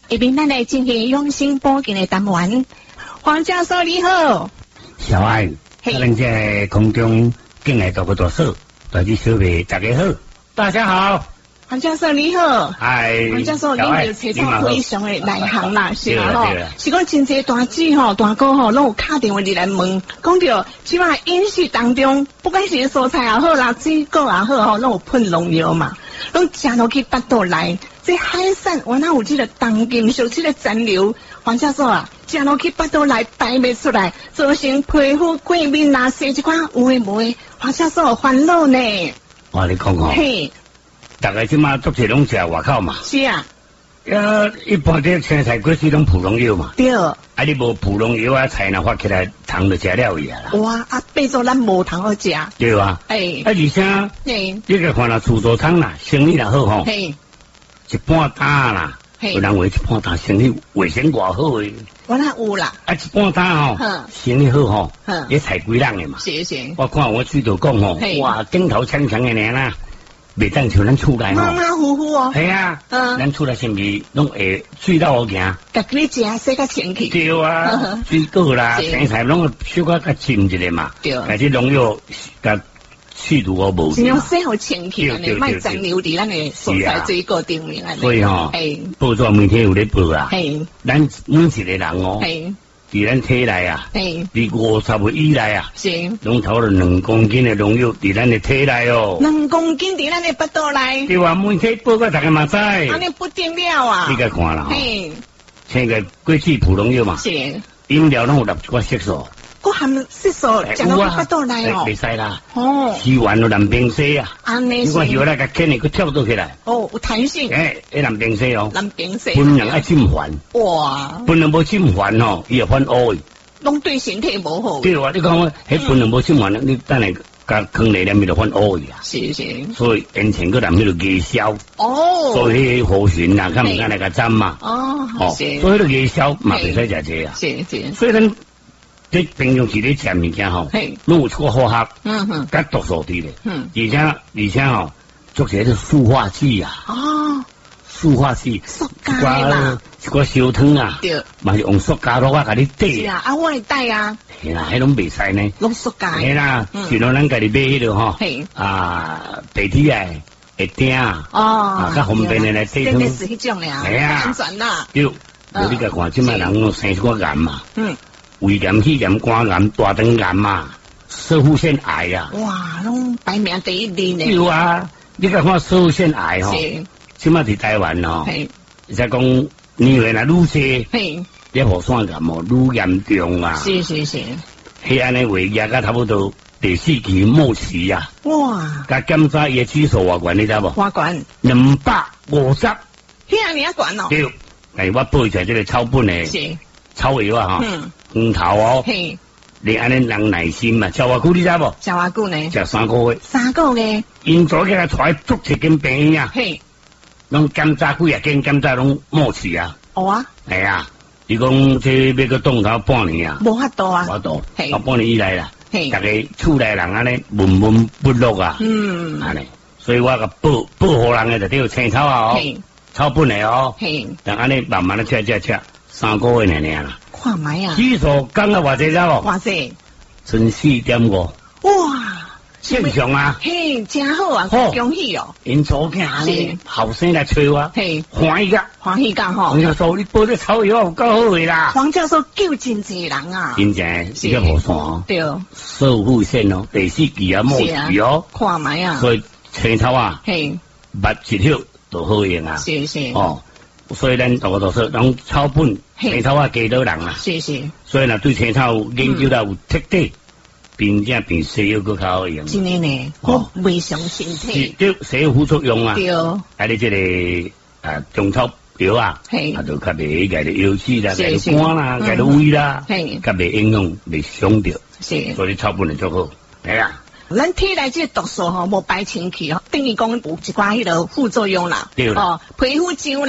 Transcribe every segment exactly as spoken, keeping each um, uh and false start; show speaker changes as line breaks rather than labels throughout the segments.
下面咱来进行养生保健的单元。黄教授你好，
小爱，咱在空中进来做个多少？大家小妹大家好，大家好。
黄教授你好，
嗨，
黄教授，恁就切磋非常的内行啦，是嘛吼？是讲真侪大姐吼、大哥吼，拢有打电话入来问，讲到即摆饮食当中，不管是蔬菜也好啦，水果也好吼，拢有喷农药嘛，拢食落去腹肚内，这海产原来有这个重金属这个残留，黄教授啊，食落去腹肚内排袂出来，造成皮肤过敏啊，生一款有诶无诶，黄教授烦恼呢。
我你讲讲。嘿。大概即马做起拢食外口嘛，
是啊，
呃，一般啲青菜果水拢普农药嘛，
对，啊
你无普农药啊，菜若发起来，糖就食了伊啊啦。
哇，啊，变做咱无糖好食，
对啊，哎，啊而且，哎，你个看啦，自助餐啦，生意若好吼，嘿，一半打啦，有人话一半打生意卫生偌好诶，
我那有啦，
啊一半打吼，生意好吼，你菜贵人诶嘛，
是是，
我看我嘴头讲吼，哇，镜头强强诶呢啦。袂当像咱厝内吼，
马马虎虎哦。系
啊，嗯，咱厝内是咪拢会水到好行？
家己食洗较清气。
对啊，水果啦、青菜拢小可较浸一个嘛。对。但是农药甲去除我无。尽量洗好清气，安尼莫残留伫咱诶蔬菜水果顶面安尼。所以吼，报纸每天有咧报啊。系。咱每一个人哦。系。伫咱体内啊，伫五十岁以内啊，是，拢头了两公斤的农药伫咱的体内哦。两公斤伫咱的腹肚内。对啊，每天报个大家嘛知。安尼不得了啊！你该看啦，嘿，像个过去普农药嘛，是，饮料拢有六个色素。嗰含色素，食到腹肚内哦。袂使啦，哦，吃完了蓝冰水啊，安尼是。如果是我来甲啃的，佢跳倒起来。哦，有弹性。诶，迄蓝冰水哦，蓝冰水。本人爱浸烦。哇！本人无浸烦哦，伊会反乌的。拢对身体无好。对啊，你讲我，迄本人无浸烦，你等下甲坑内面就反乌的啊。是是。所以以前个人迄个夜宵。哦。所以迄护鲟啊，敢唔敢来甲针嘛？哦。哦。所以迄个夜宵嘛，袂使食这啊。是是。所以咱。你平常时咧食物件吼，拢有出化学，嗯哼，甲毒素伫咧，嗯，而且而且吼，做些是塑化剂啊，哦，塑化剂，塑胶嘛，一个烧汤啊，对，嘛是用塑胶落啊，甲你底，是啊，啊我会带啊，是啦，迄拢袂使呢，拢塑胶，是啦，就让咱家己买迄个吼，啊，白铁啊，会钉啊，哦，啊，较方便的来底汤，是迄种俩，系啊，安全啦，对，有你甲看，即摆人生一个癌嘛，嗯。胃癌、气癌、肝癌、大肠癌嘛，射护腺癌啊！哇，拢排名第一哩呢。有啊，你甲看射护腺癌吼，即摆伫台湾吼，再讲年岁若愈济，你互腺癌哦愈严重啊！是是是，迄安尼胃液甲差不多第四期末期啊！哇，甲检查伊的指数偌悬，你知无？偌悬？两百五十。遐尔啊悬哦？对，哎，我报出来这个草本的。是。草药啊，哈，黄头哦，嘿，你安尼人耐心嘛？食偌久你知无？食偌久呢？食三个月。三个月。因早起来带足一间病院啊，嘿，拢检查几啊间检查拢末期啊。哦啊。系啊，你讲这要个动头半年啊？无法度啊。无法度。嘿。啊，半年以来啦，嘿，大家厝内人安尼闷闷不乐啊。嗯。安尼，所以我个报报互人的就得有青草啊，哦，草本的哦，嘿，但安尼慢慢的吃吃吃。三个月呢啦，看买啊！指数降到偌济知无？偌济，剩四点五。哇，正常啊！嘿，真好啊！恭喜哦！因祖囝安尼后生来找我，嘿，欢喜个，欢喜个吼！黄教授，你报这草药有够好个啦！黄教授救真济人啊！真正是个无算哦。对，守护线哦，第四期啊，末期哦，看买啊！所以青草啊，嘿，捌一条都好用啊！是是哦。所以咱大个都说，讲草本青草啊，加多人啊，是是。所以呢，对青草研究到有彻底，并且比西药更较好用。真的呢，我未伤身体。对，西药副作用啊。对。啊，你这个啊中草药啊，啊就较袂解的腰子啦，解到肝啦，解到胃啦，较袂影响，袂伤着。是。所以草本就做好，系啊。咱体内这毒素吼无排清气吼，等于讲有一寡迄个副作用啦。对啦。哦，皮肤痒啦，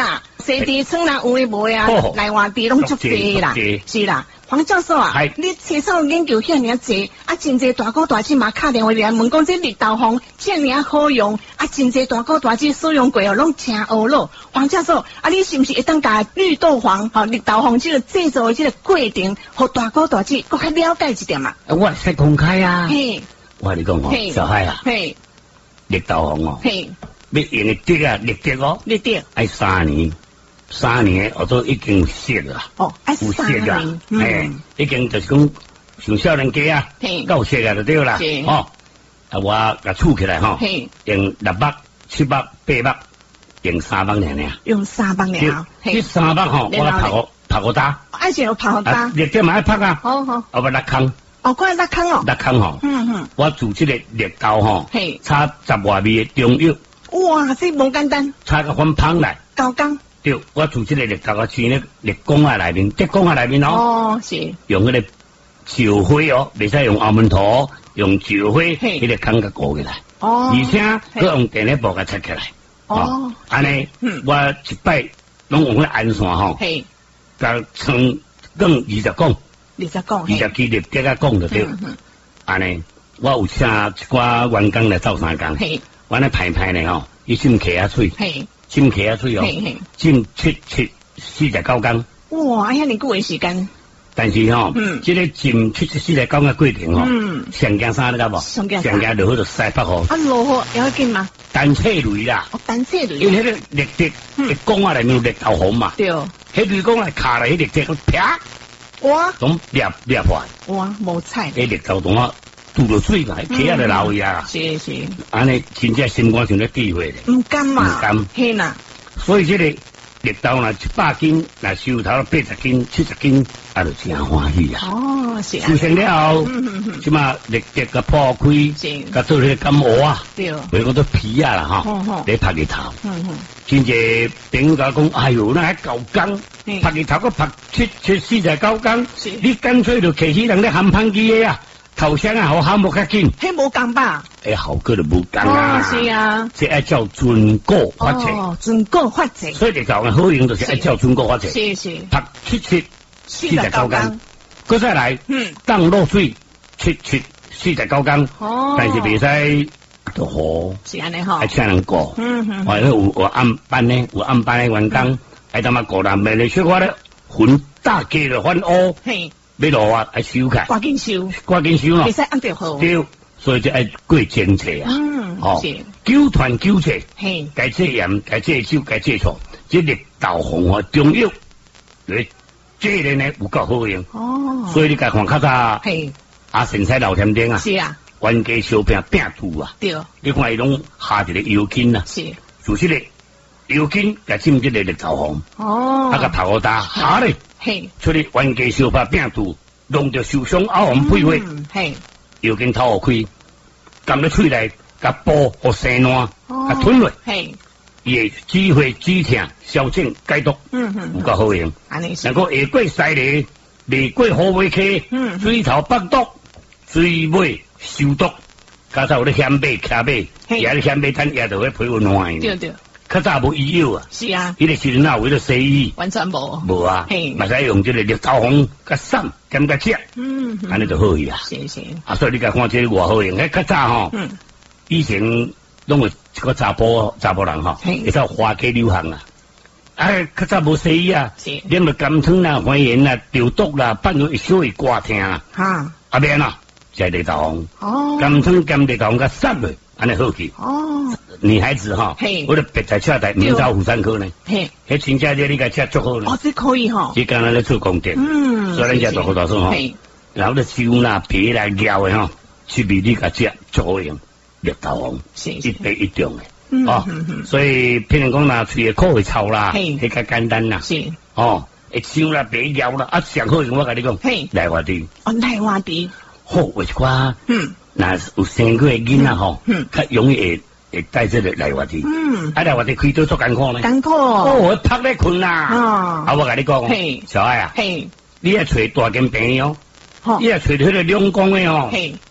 西地村啦，有诶无诶啊，内外地拢足济啦，是啦。黄教授啊，你至少研究遐尔济，啊，真济大哥大姐嘛打电话来问讲，这绿豆黄遮尔好用，啊，真济大哥大姐使用过哦，拢真学咯。黄教授，啊，你是不是会当甲绿豆黄、吼绿豆黄这个制作的这个过程，互大哥大姐更加了解一点嘛？
我使公开啊。嘿，我跟你讲哦，小海啊，嘿，绿豆黄哦，嘿，要用的滴啊，绿滴哦，
绿滴，
爱三年。三年我都已经熟了，哦，有熟了，哎，已经就是讲像少年家啊，够熟啊就对啦，哦，啊我甲储起来吼，用六百、七百、八百，用三百年呢，
用三百年，
这三百吼，我拍个拍个打，
爱是有拍个打，
热点嘛爱拍啊，
好好，
我把它坑，
哦，我拉坑哦，
拉坑吼，嗯嗯，我做这个绿豆吼，炒十外味的中药，
哇，这无简单，
炒个粉香来，
高刚。
对，我做这个绿豆啊，去那绿公啊内面，绿公啊内面哦。
哦，是。
用那个石灰哦，袂使用澳门土，用石灰，迄个坑甲固起来。哦。而且佮用电力布甲拆起来。哦。安尼，我一摆拢用迄安线吼。嘿。甲称更二十公。
二十公。
二十支绿结甲讲就对。嗯。安尼，我有请一寡员工来做三工。嘿。我咧排排咧吼，伊先揢下水。嘿。浸起啊水哦，浸七七四十九工。
哇，遐尼久的时间。
但是吼，嗯，这个浸七七四十九工的过程吼，嗯，上惊啥你知无？上惊上惊落去就晒北雨。
啊，落雨要紧吗？
单侧雷啦。
哦，单侧雷。
因为迄个绿滴，一讲啊内面有绿豆红嘛。对。迄雷公来卡来迄绿滴，啪，哇，总裂裂坏。
哇，无彩。
迄绿豆同啊。拄着水嘛，起啊就流去啊。
是是。
安尼真正心肝上咧忌讳咧。
唔甘嘛。
唔甘。
嘿呐。
所以这个绿豆若一百斤，若收头八十斤、七十斤，啊，就真欢喜啊。
哦，是啊。
收成了后，即嘛绿滴个破开，甲做迄个干鹅啊，对，或者讲做皮啊啦哈，你拍日头。嗯嗯。真济朋友甲讲，哎哟，那还够工，拍日头个拍七七四十九工，你干脆就摕起人咧含香机个啊。头先啊，好项目较紧，
迄无共吧？
诶，效果就无共啊。
是啊，
这爱照准果发triển。
哦，准果发triển。
所以你讲嘅好用就是爱照准果发triển。
是是。
拍七七四十九工，搁再来，嗯，當落水七七四十九工。哦。但是袂使就好。
是安尼吼。
爱請人過。嗯嗯。或者有有暗班呢，有暗班嘅員工，愛他媽過人面嚟說話咧，混大家就翻烏。嘿。要落啊，愛收開，
趕緊收，
趕緊收咯，
袂使按着好。
對，所以就愛過精緻啊。嗯，哦，九團九齊，嘿，該這鹽，該這酒，該這醋，這綠豆紅啊，中藥，你這個呢有夠好用。哦，所以你家看較早，嘿，阿神采老甜點啊，是啊，冤家相拼拼肚啊，對，你看伊攏下一個油筋啊，是，就是咧油筋，甲浸這個綠豆紅，哦，啊個頭殼大，下咧。嘿，出去冤家相拍拼肚，弄着受傷凹紅配花，嘿，又經頭開，撳到喙內，甲煲和生爛，甲吞落，嘿，伊會止血止痛、消症解毒，嗯嗯，有夠好用。能夠下過西梨，未過虎尾溪，嗯，水頭北毒，水尾收毒，加上有咧險馬、騎馬，也咧險馬攤也就會配溫暖。對對。較早無醫藥啊，是啊，伊個時陣哪有迄個西醫，完全無，無啊，嘛使用即個綠豆紅甲參兼甲食，嗯，安尼就好去啊，是是，啊，所以你甲看即個偌好用，迄較早吼，嗯，以前攏有一個查甫查甫人吼，會使花雞流行啊，啊，較早無西醫啊，是，啉了甘湯啦、肺炎啦、中毒啦，半夜一宿會掛聽啊，哈，啊免啊，食綠豆紅，哦，甘湯兼綠豆紅甲參落，安尼好去，哦。女孩子哈，我的白菜车台明朝妇產科呢，嘿，迄親家姐你個吃足好呢，哦，這可以哈，即剛才咧做功德，嗯，所以咱食大好大數哈，然後咧燒啦、皮啦、料嘅哈，趣味你個食足好用，綠豆紅，一杯一中嘅，哦，所以譬如講啦，喙嘅口會臭啦，迄較簡單啦，是，哦，會燒啦、皮料啦，啊，上好用我甲你講，嘿，來華地，哦，來華地，好，為一寡，嗯，那有生過嘅囡仔吼，嗯，較容易會。會帶這個來話題，嗯，啊來話題開刀足艱苦呢，艱苦哦，我拍咧困啦，啊，我甲你講，小愛啊，嘿，你要找大間病哦，你要找迄個兩公的哦，嘿，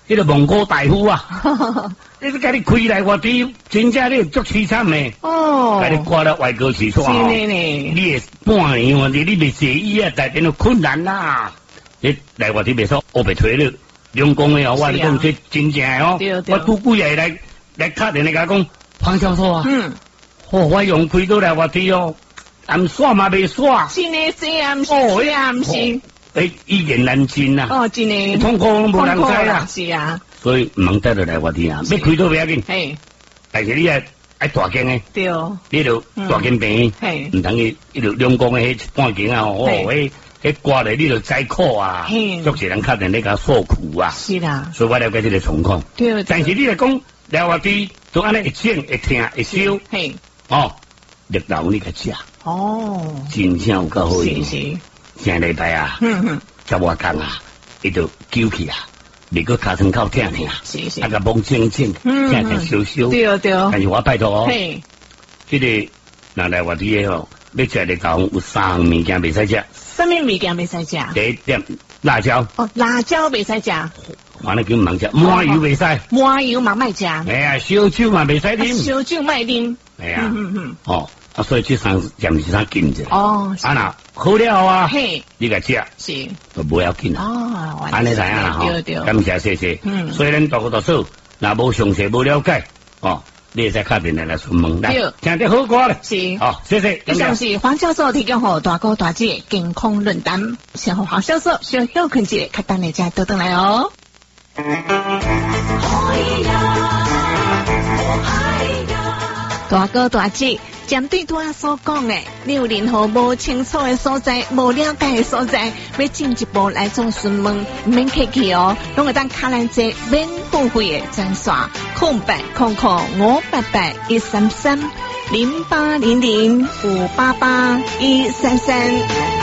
迄个蒙古大夫啊，你是甲你开来我对，真正你足凄惨的。哦，甲你挂了外国去煞。
是呢呢。
你也半年啊，你你未写医啊，大变到困难啦。你来我这边说，我被推了，两公的哦，我讲这真正的哦。对对。我拄几日来来打电话讲，黄教授啊。嗯。哦，我用开到来我这哦，暗耍嘛未耍。
是呢是啊，是啊，不是。
诶，一言难尽呐！
哦，真诶，
痛苦拢无人知啦，
是啊，
所以唔能带得来我哋啊，要开刀不要紧，嘿，但是你啊爱大间诶，
对哦，
你就大间病，嘿，唔等于一路两公诶迄半间啊，哦，迄迄挂咧你就再苦啊，足是人客人咧甲受苦啊，
是啦，
所以我了解这个状况，
对，
但是你来讲来我哋都安尼一整一听一烧，嘿，哦，力道你个食，哦，真正有够好用。上礼拜啊，十外工啊，伊就揪起啊，未过尻川口疼疼，是是，啊个摸整整，疼疼烧烧，对对。但是我拜托哦，嘿，这个拿来我啲嘢哦，要食嚟讲有三样物件未使食。
什么物件未使食？
第一点辣椒。
哦，辣椒未使食。
反正叫唔食，麻油未使。
麻油嘛卖食。
哎呀，烧酒嘛未使啉。
烧酒卖啉。
哎呀，嗯嗯哦。啊，所以这三件是啥禁者？哦，啊那好了啊，嘿，你个食是都不要紧哦，安尼知影啦吼，感谢谢谢。嗯，虽然大个多数，那无详细无了解，哦，你再打电话来询问来，听得好歌咧。是，好，谢谢。
以上是黄教授提供给大哥大姐健康论坛，先和黄教授小休困节，看等你再多等来哦。大哥大姐。针对拄仔所讲的，你有任何无清楚的所在、无了解的所在，要进一步来做询问，免客气哦，拢会当卡咱这免付费的专线，空八空空五八八一三三零八零零五八八一三三。